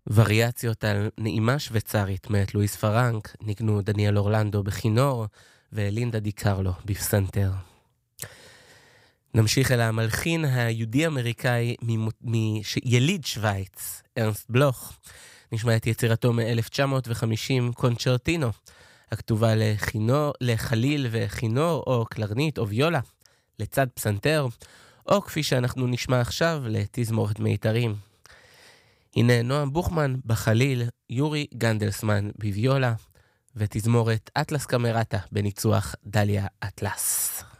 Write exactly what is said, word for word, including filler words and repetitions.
וריאציות על נעימה שוויצרית מאת לואיס פרנק ניגנו דניאל אורלנדו בכינור ולינדה די קרלו בפסנתר. נמשיך אל המלחין היהודי-אמריקאי מיליד שווייץ, ארנסט בלוך. נשמע את יצירתו מ-אלף תשע מאות וחמישים, קונצ'רטינו, הכתובה לכינור, לחליל וכינור או קלרנית או ויולה, לצד פסנתר, או כפי שאנחנו נשמע עכשיו לתזמורת מיתרים. הנה נועם בוכמן בחליל, יורי גנדלסמן בוויולה, ותזמורת אטלס קמרטה בניצוח דליה אטלס.